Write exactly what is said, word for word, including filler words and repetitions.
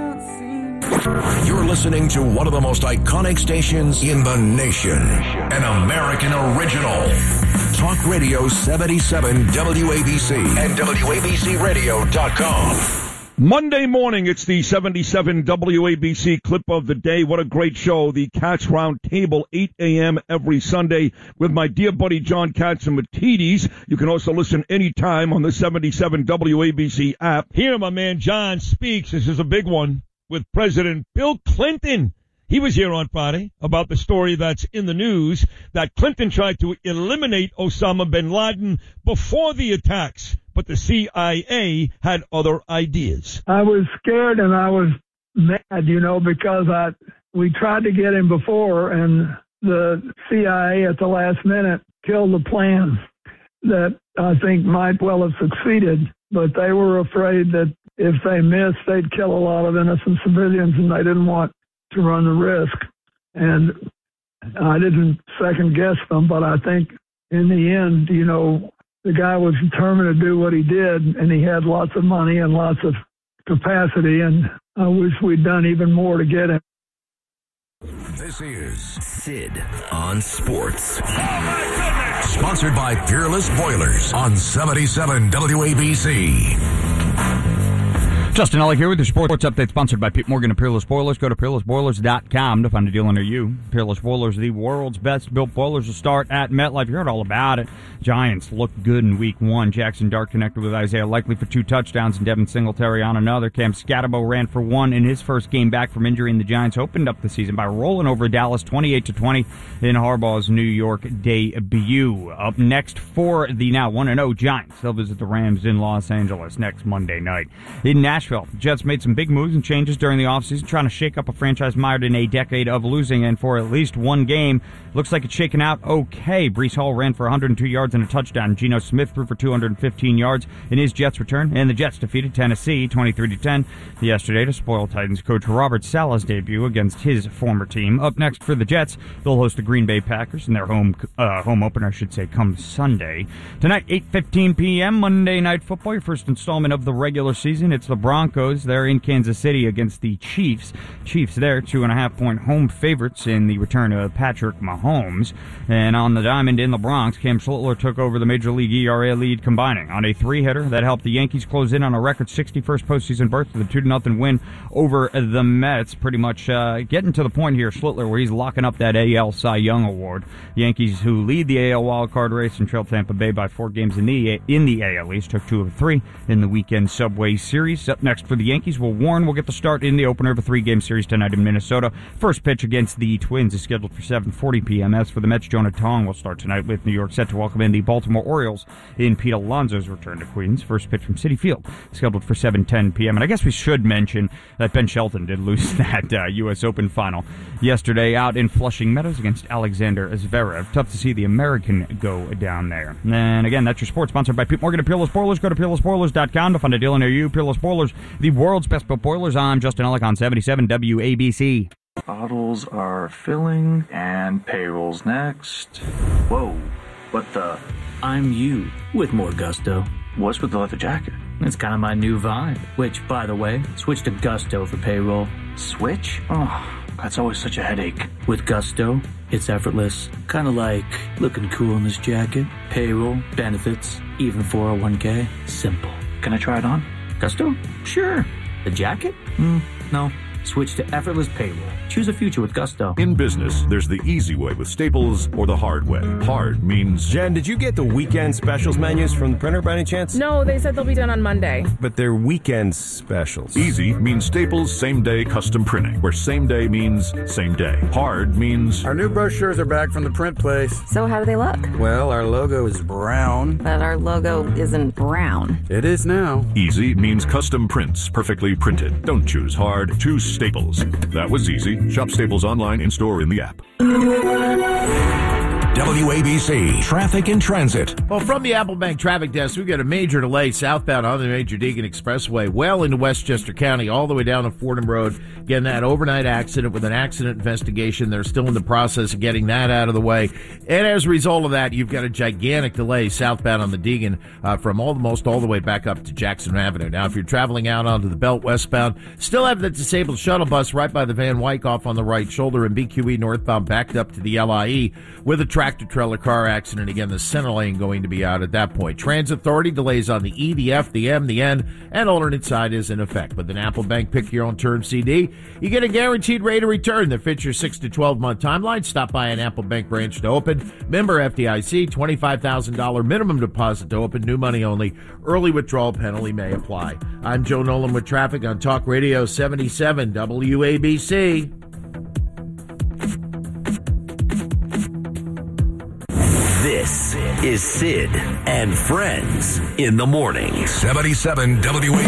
You're listening to one of the most iconic stations in the nation. An American original. Talk Radio seventy-seven W A B C and W A B C radio dot com. Monday morning, it's the seventy-seven W A B C clip of the day. What a great show. The Cats Round Table, eight a.m. every Sunday with my dear buddy John Catsimatidis. You can also listen anytime on the seventy-seven W A B C app. Here, my man John speaks. This is a big one with President Bill Clinton. He was here on Friday about the story that's in the news that Clinton tried to eliminate Osama bin Laden before the attacks, but the C I A had other ideas. I was scared and I was mad, you know, because I we tried to get him before, and the C I A at the last minute killed the plan that I think might well have succeeded, but they were afraid that if they missed, they'd kill a lot of innocent civilians, and they didn't want to run the risk. And I didn't second guess them, but I think in the end, you know, the guy was determined to do what he did, and he had lots of money and lots of capacity, and I wish we'd done even more to get him. This is Sid on Sports. Oh, my goodness! Sponsored by Peerless Boilers on seventy-seven W A B C. Justin Ellick here with your sports update, sponsored by Pete Morgan of Peerless Boilers. Go to peerless boilers dot com to find a deal near you. Peerless Boilers, the world's best built boilers, will start at MetLife. You heard all about it. Giants looked good in week one. Jackson Dart connected with Isaiah Likely for two touchdowns and Devin Singletary on another. Cam Scatterbo ran for one in his first game back from injury, and the Giants opened up the season by rolling over Dallas twenty-eight to twenty in Harbaugh's New York debut. Up next for the now one and oh Giants, they'll visit the Rams in Los Angeles next Monday night. In Nashville, the Jets made some big moves and changes during the offseason, trying to shake up a franchise mired in a decade of losing, and for at least one game, looks like it's shaking out okay. Breece Hall ran for one hundred two yards and a touchdown. Geno Smith threw for two hundred fifteen yards in his Jets return, and the Jets defeated Tennessee twenty-three to ten yesterday to spoil Titans coach Robert Saleh's debut against his former team. Up next for the Jets, they'll host the Green Bay Packers in their home uh, home opener, I should say, come Sunday. Tonight, eight fifteen p.m., Monday Night Football, your first installment of the regular season. It's the Broncos. They're in Kansas City against the Chiefs. Chiefs there, two and a half point home favorites in the return of Patrick Mahomes. And on the diamond in the Bronx, Cam Schlittler took over the Major League E R A lead combining on a three-hitter that helped the Yankees close in on a record sixty-first postseason berth with a two to nothing win over the Mets. Pretty much uh, getting to the point here, Schlittler, where he's locking up that A L Cy Young Award. The Yankees, who lead the A L wildcard race and trail Tampa Bay by four games in the in the A L East, took two of three in the weekend Subway Series. Up next for the Yankees, Will Warren will get the start in the opener of a three-game series tonight in Minnesota. First pitch against the Twins is scheduled for seven forty p.m. As for the Mets, Jonah Tong will start tonight, with New York set to welcome in the Baltimore Orioles in Pete Alonso's return to Queens. First pitch from Citi Field scheduled for seven ten p.m. And I guess we should mention that Ben Shelton did lose that uh, U S Open final yesterday out in Flushing Meadows against Alexander Zverev. Tough to see the American go down there. And again, that's your sports, sponsored by Pete Morgan of Peerless Boilers. Go to peerless boilers dot com to find a deal near you. Peerless Boilers, the world's best built boilers. I'm Justin Ellick on seventy-seven W A B C. Bottles are filling, and payroll's next. Whoa, what the? I'm you, with more gusto. What's with the leather jacket? It's kind of my new vibe, which, by the way, switch to Gusto for payroll. Switch? Oh, that's always such a headache. With Gusto, it's effortless. Kind of like looking cool in this jacket. Payroll, benefits, even four oh one k. Simple. Can I try it on? Gusto? Sure. The jacket? Mm, no. Switch to effortless payroll. Choose a future with Gusto. In business, there's the easy way with Staples or the hard way. Hard means... Jen, did you get the weekend specials menus from the printer by any chance? No, they said they'll be done on Monday. But they're weekend specials. Easy means Staples same-day custom printing, where same-day means same day. Hard means... Our new brochures are back from the print place. So how do they look? Well, our logo is brown. But our logo isn't brown. It is now. Easy means custom prints, perfectly printed. Don't choose hard, choose Staples. That was easy. Shop Staples online, in-store, in the app. W A B C Traffic and Transit. Well, from the Applebank Traffic Desk, we've got a major delay southbound on the Major Deegan Expressway, well into Westchester County, all the way down to Fordham Road. Again, that overnight accident with an accident investigation. They're still in the process of getting that out of the way. And as a result of that, you've got a gigantic delay southbound on the Deegan uh, from almost all the way back up to Jackson Avenue. Now, if you're traveling out onto the Belt westbound, still have the disabled shuttle bus right by the Van Wyckoff on the right shoulder, and B Q E northbound backed up to the L I E with a tractor-trailer car accident. Again, the center lane going to be out at that point. Transit Authority delays on the E, the F, the M, the N, and alternate side is in effect. With an Applebank Pick Your Own Term C D, you get a guaranteed rate of return that fits your six to twelve month timeline. Stop by an Applebank branch to open. Member F D I C, twenty-five thousand dollars minimum deposit to open. New money only. Early withdrawal penalty may apply. I'm Joe Nolan with traffic on Talk Radio seventy-seven W A B C. This is Sid and Friends in the Morning. seventy-seven W A B C.